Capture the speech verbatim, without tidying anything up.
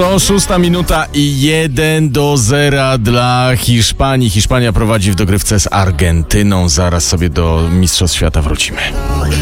To szósta minuta i jeden do zera dla Hiszpanii. Hiszpania prowadzi w dogrywce z Argentyną. Zaraz sobie do Mistrzostw Świata wrócimy.